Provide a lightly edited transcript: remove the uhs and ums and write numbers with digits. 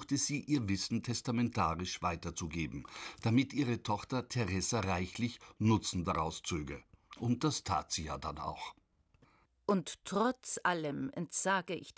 versuchte sie, ihr Wissen testamentarisch weiterzugeben, damit ihre Tochter Teresa reichlich Nutzen daraus zöge. Und das tat sie ja dann auch. Und trotz allem entsage ich